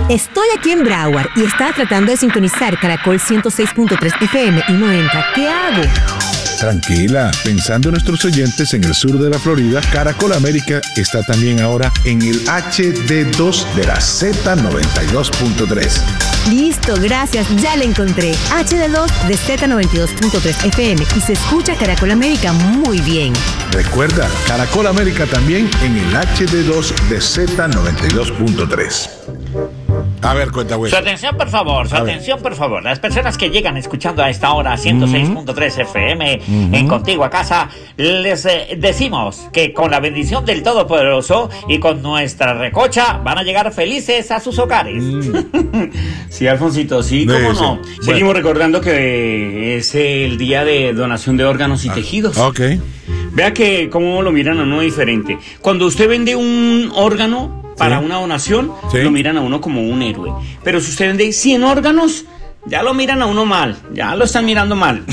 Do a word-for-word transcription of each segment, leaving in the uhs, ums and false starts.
Estoy aquí en Broward y estaba tratando de sintonizar Caracol ciento seis punto tres F M y no entra. ¿Qué hago? Tranquila, pensando en nuestros oyentes en el sur de la Florida, Caracol América está también ahora en el H D dos de la Z noventa y dos punto tres. Listo, gracias, ya la encontré. H D dos de Z noventa y dos punto tres F M y se escucha Caracol América muy bien. Recuerda, Caracol América también en el H D dos de Z noventa y dos punto tres. A ver, cuenta, güey. Su atención, por favor, su A atención, por favor. Las personas que llegan escuchando a esta hora ciento seis punto tres F M Uh-huh. en Contigo a Casa, les eh, decimos que con la bendición del Todopoderoso y con nuestra recocha van a llegar felices a sus hogares. Mm. Sí, Alfonsito, sí, cómo Sí, no. sí. Seguimos Bueno. recordando que es el día de donación de órganos y tejidos. Ok. Vea que cómo lo miran a uno diferente. Cuando usted vende un órgano para Sí. una donación, Sí. lo miran a uno como un héroe. Pero si usted vende cien órganos, ya lo miran a uno mal, ya lo están mirando mal.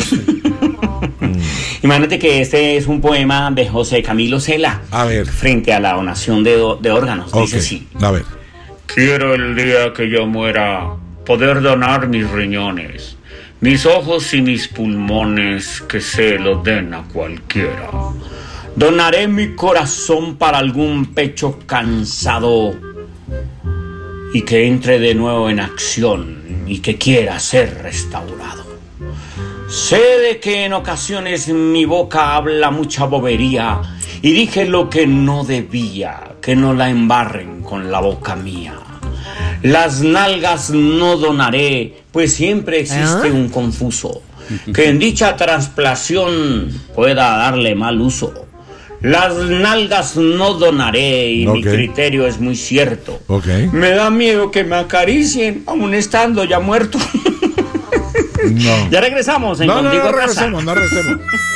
Imagínate que este es un poema de José Camilo Cela. A ver. Frente a la donación de, de órganos. Ok. Dice así. A ver. Quiero el día que yo muera poder donar mis riñones, mis ojos y mis pulmones, que se los den a cualquiera. Donaré mi corazón para algún pecho cansado y que entre de nuevo en acción y que quiera ser restaurado. Sé de que en ocasiones mi boca habla mucha bobería y dije lo que no debía, que no la embarren con la boca mía. Las nalgas no donaré, pues siempre existe ¿Ah? un confuso que en dicha trasplantación pueda darle mal uso. Las nalgas no donaré y mi Ok. criterio es muy cierto. Ok. Me da miedo que me acaricien aún estando ya muerto. No. Ya regresamos en No, no, Contigo no a Casa. regresemos, no regresemos.